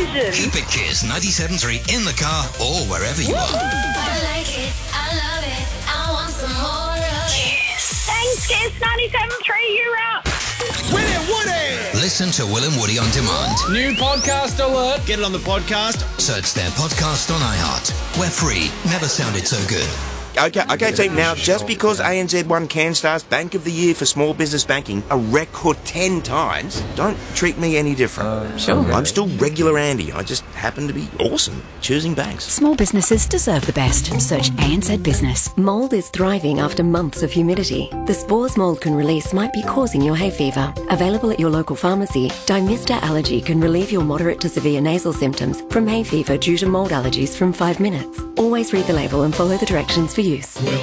amazing. Keep it Kiss 97.3 in the car or wherever you are. I like it, I love it, I want some more of it. Thanks, Kiss 97.3, you're up. Will Woody! Listen to Will and Woody on demand. New podcast alert. Get it on the podcast. Search their podcast on iHeart. We're free. Never sounded so good. Okay, team. Now, just because ANZ won CanStar's Bank of the Year for small business banking a record 10 times, don't treat me any different. Sure. I'm still regular Andy. I just happen to be awesome choosing banks. Small businesses deserve the best. Search ANZ Business. Mould is thriving after months of humidity. The spores mould can release might be causing your hay fever. Available at your local pharmacy, Dymista Allergy can relieve your moderate to severe nasal symptoms from hay fever due to mould allergies from 5 minutes. Always read the label and follow the directions for use.